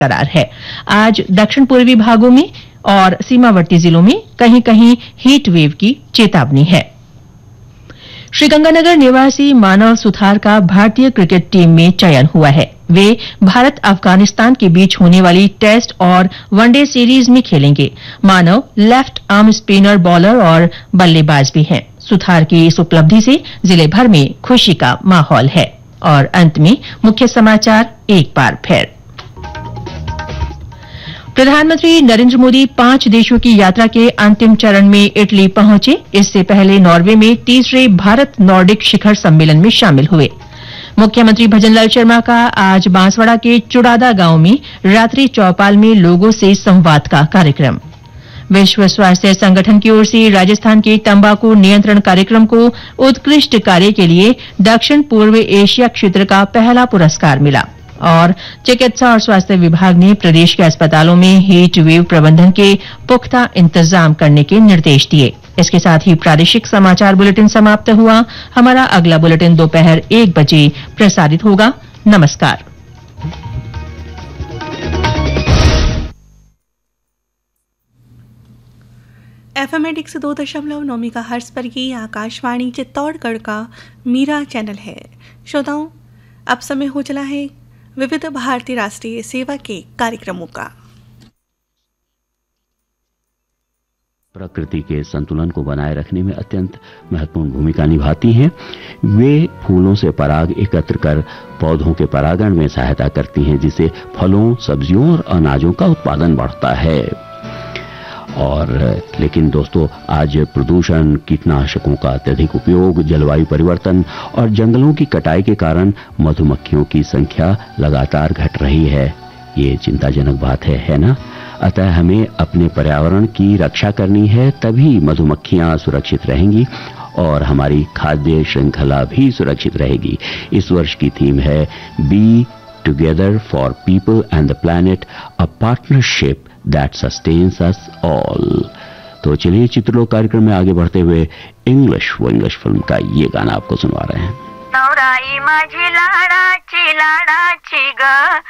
करार है। आज दक्षिण पूर्वी भागों में और सीमावर्ती जिलों में कहीं कहीं हीट वेव की चेतावनी है। श्रीगंगानगर निवासी मानव सुथार का भारतीय क्रिकेट टीम में चयन हुआ है। वे भारत अफगानिस्तान के बीच होने वाली टेस्ट और वनडे सीरीज में खेलेंगे। मानव लेफ्ट आर्म स्पिनर, बॉलर और बल्लेबाज भी हैं। सुथार की इस उपलब्धि से जिले भर में खुशी का माहौल है। और अंत में मुख्य समाचार एक बार फिर। प्रधानमंत्री नरेंद्र मोदी 5 देशों की यात्रा के अंतिम चरण में इटली पहुंचे। इससे पहले नॉर्वे में तीसरे भारत नॉर्डिक शिखर सम्मेलन में शामिल हुए। मुख्यमंत्री भजनलाल शर्मा का आज बांसवाड़ा के चुड़ादा गांव में रात्रि चौपाल में लोगों से संवाद का कार्यक्रम। विश्व स्वास्थ्य संगठन की ओर से राजस्थान के तंबाकू नियंत्रण कार्यक्रम को उत्कृष्ट कार्य के लिए दक्षिण पूर्व एशिया क्षेत्र का पहला पुरस्कार मिला। और चिकित्सा और स्वास्थ्य विभाग ने प्रदेश के अस्पतालों में हीट वेव प्रबंधन के पुख्ता इंतजाम करने के निर्देश दिए। इसके साथ ही प्रादेशिक समाचार बुलेटिन समाप्त हुआ। हमारा अगला बुलेटिन दोपहर 1 बजे प्रसारित होगा। नमस्कार। FM 102.9 मेगाहर्ट्ज पर ये आकाशवाणी चित्तौड़गढ़ का मीरा चैनल है। श्रोताओं, अब समय हो चला है विविध भारती राष्ट्रीय सेवा के कार्यक्रमों का। प्रकृति के संतुलन को बनाए रखने में अत्यंत महत्वपूर्ण भूमिका निभाती हैं। वे फूलों से पराग एकत्र कर पौधों के परागण में सहायता करती हैं, जिससे फलों, सब्जियों और अनाजों का उत्पादन बढ़ता है। और लेकिन दोस्तों, आज प्रदूषण, कीटनाशकों का अत्यधिक उपयोग, जलवायु परिवर्तन और जंगलों की कटाई के कारण मधुमक्खियों की संख्या लगातार घट रही है। ये चिंताजनक बात है ना? अतः हमें अपने पर्यावरण की रक्षा करनी है, तभी मधुमक्खियां सुरक्षित रहेंगी और हमारी खाद्य श्रृंखला भी सुरक्षित रहेगी। इस वर्ष की थीम है be together for people and the planet, a partnership that sustains us all. तो चलिए चित्रलोक कार्यक्रम में आगे बढ़ते हुए इंग्लिश फिल्म का ये गाना आपको सुनवा रहे हैं। नवराई माझी लाडाची ग